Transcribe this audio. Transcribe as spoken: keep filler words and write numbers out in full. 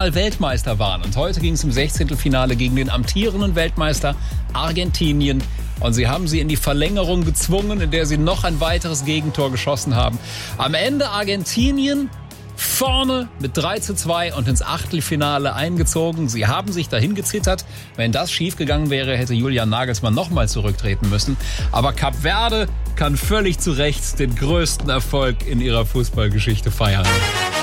Mal Weltmeister waren. Und heute ging es im Sechzehntelfinale gegen den amtierenden Weltmeister Argentinien. Und sie haben sie in die Verlängerung gezwungen, in der sie noch ein weiteres Gegentor geschossen haben. Am Ende Argentinien vorne mit drei zu zwei und ins Achtelfinale eingezogen. Sie haben sich dahin gezittert. Wenn das schiefgegangen wäre, hätte Julian Nagelsmann nochmal zurücktreten müssen. Aber Kap Verde kann völlig zu Recht den größten Erfolg in ihrer Fußballgeschichte feiern.